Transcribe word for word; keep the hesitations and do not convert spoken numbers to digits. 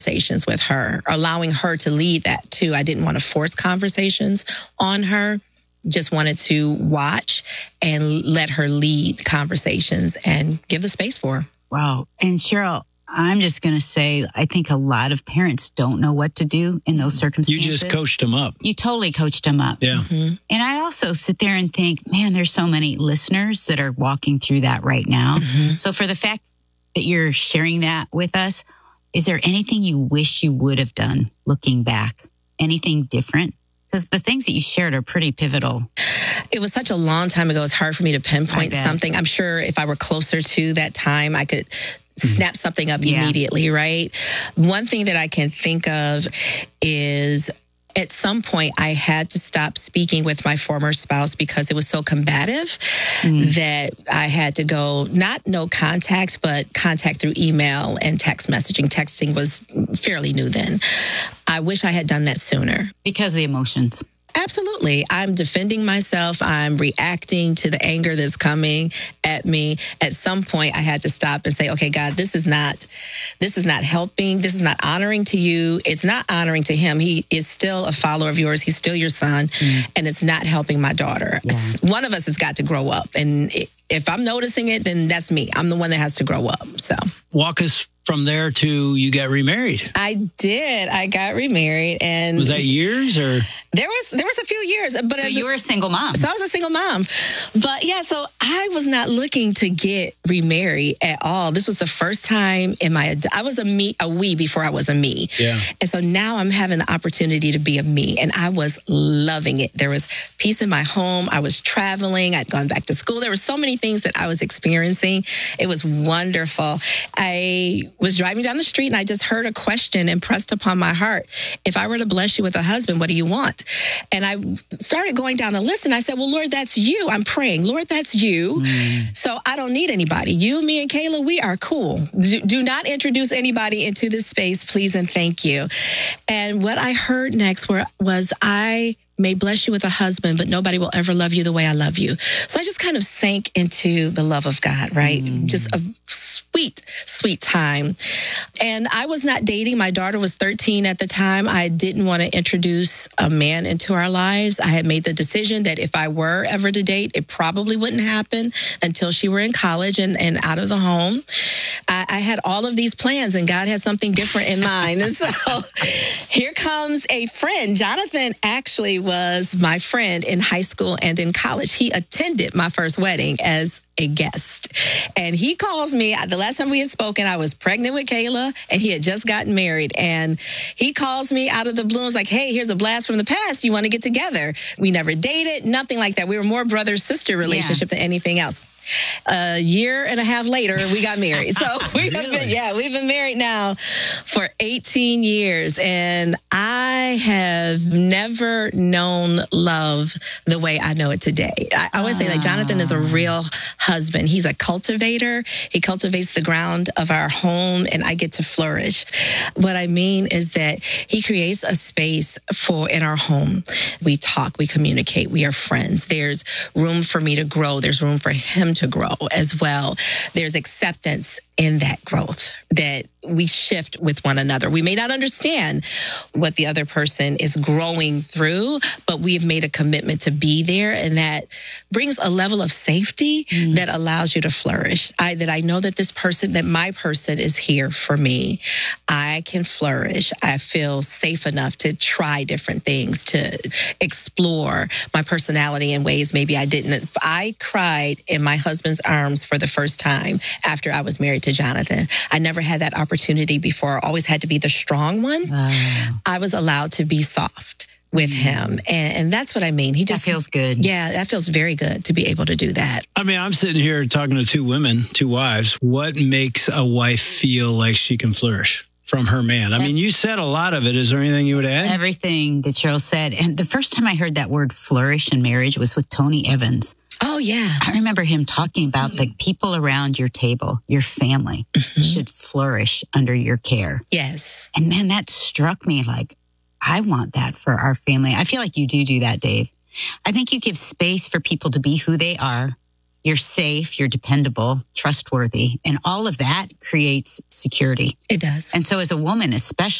conversations with her, allowing her to lead that too. I didn't want to force conversations on her. Just wanted to watch and let her lead conversations and give the space for her. Wow. And Cheryl, I'm just going to say, I think a lot of parents don't know what to do in those circumstances. You just coached them up. You totally coached them up. Yeah. Mm-hmm. And I also sit there and think, man, there's so many listeners that are walking through that right now. Mm-hmm. So for the fact that you're sharing that with us, is there anything you wish you would have done looking back? Anything different? Because the things that you shared are pretty pivotal. It was such a long time ago. It's hard for me to pinpoint something. I'm sure if I were closer to that time, I could snap something up yeah. immediately, right? One thing that I can think of is at some point I had to stop speaking with my former spouse because it was so combative mm. that I had to go, not no contact, but contact through email and text messaging. Texting was fairly new then. I wish I had done that sooner. Because of the emotions. Absolutely. I'm defending myself. I'm reacting to the anger that's coming at me. At some point, I had to stop and say, okay, God, this is not, this is not helping. This is not honoring to you. It's not honoring to him. He is still a follower of yours. He's still your son. Mm. And it's not helping my daughter. Yeah. One of us has got to grow up. And it, if I'm noticing it, then that's me. I'm the one that has to grow up. So walk us from there to you got remarried. I did. I got remarried. And was that years or? There was there was a few years, but so you were a single mom. So I was a single mom, but yeah. So I was not looking to get remarried at all. This was the first time in my. I was a me, a we before I was a me. Yeah. And so now I'm having the opportunity to be a me, and I was loving it. There was peace in my home. I was traveling. I'd gone back to school. There were so many things that I was experiencing. It was wonderful. I was driving down the street, and I just heard a question impressed upon my heart. If I were to bless you with a husband, what do you want? And I started going down a list and I said, well, Lord, that's you. I'm praying, Lord, that's you. Mm. So I don't need anybody. You, me, and Kayla, we are cool. Do, do not introduce anybody into this space, please and thank you. And what I heard next were, was I may bless you with a husband, but nobody will ever love you the way I love you. So I just kind of sank into the love of God, right? Mm. Just a sweet, sweet time. And I was not dating. My daughter was thirteen at the time. I didn't want to introduce a man into our lives. I had made the decision that if I were ever to date, it probably wouldn't happen until she were in college and, and out of the home. I, I had all of these plans and God had something different in mind. And so here comes a friend. Jonathan actually was my friend in high school and in college. He attended my first wedding as a guest. And he calls me, the last time we had spoken, I was pregnant with Kayla and he had just gotten married. And he calls me out of the blue and was like, hey, here's a blast from the past. You want to get together? We never dated, nothing like that. We were more brother-sister relationship yeah. than anything else. A year and a half later, we got married. So we really? have been, yeah, we've been married now for eighteen years. And I have never known love the way I know it today. I, I always say that Jonathan is a real husband. He's a cultivator. He cultivates the ground of our home and I get to flourish. What I mean is that he creates a space for in our home. We talk, we communicate, we are friends. There's room for me to grow. There's room for him to grow as well. There's acceptance in that growth that we shift with one another. We may not understand what the other person is growing through, but we've made a commitment to be there, and that brings a level of safety mm. that allows you to flourish. I, that I know that this person, that my person is here for me. I can flourish. I feel safe enough to try different things, to explore my personality in ways maybe I didn't. I cried in my husband's arms for the first time after I was married to Jonathan. I never had that opportunity before. I always had to be the strong one. Wow. I was allowed to be soft with him. And, and that's what I mean. He just that feels good. Yeah, that feels very good to be able to do that. I mean, I'm sitting here talking to two women, two wives. What makes a wife feel like she can flourish from her man? I mean, you said a lot of it. Is there anything you would add? Everything that Cheryl said. And the first time I heard that word flourish in marriage was with Tony Evans. Oh, yeah. I remember him talking about the people around your table, your family, mm-hmm. should flourish under your care. Yes. And man, that struck me like, I want that for our family. I feel like you do do that, Dave. I think you give space for people to be who they are you're safe, you're dependable, trustworthy, and all of that creates security. It does. And so as a woman, especially,